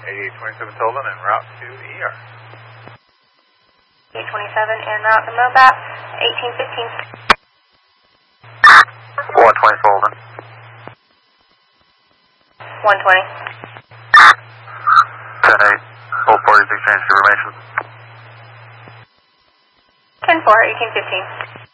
8827 Tolan en route to ER. 827 en route to MOBAP, 1815. 120 Tolan. 120. 10-8, both parties exchange information. 10-4, 1815.